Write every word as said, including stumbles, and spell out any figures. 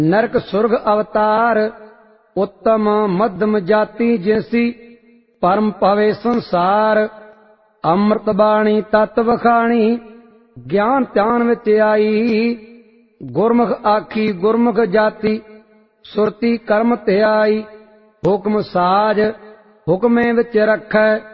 नरक सुर्ग अवतार उत्तम मध्यम जाति जैसी परम पवे संसार अमृत बाणी तत् वखाणी ज्ञान ध्यान विच आई गुरमुख आखी गुरमुख जाति सुरती कर्म ध्याई हुक्म साज हुक्मे विच रखै